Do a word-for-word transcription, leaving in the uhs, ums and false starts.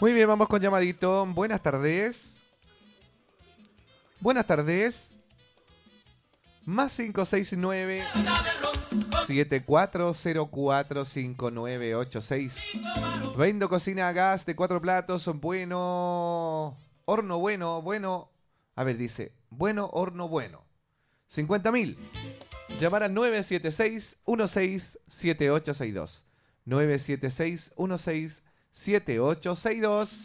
Muy bien, vamos con llamadito. Buenas tardes. Buenas tardes. Más cinco seis nueve siete cuatro cero cuatro cinco nueve ocho seis. Vendo cocina a gas de cuatro platos. Bueno. Horno bueno, bueno. A ver, dice. Bueno, horno bueno. cincuenta mil. Llamar al nueve siete seis uno seis siete ocho seis dos. nueve siete seis uno seis siete ocho seis dos.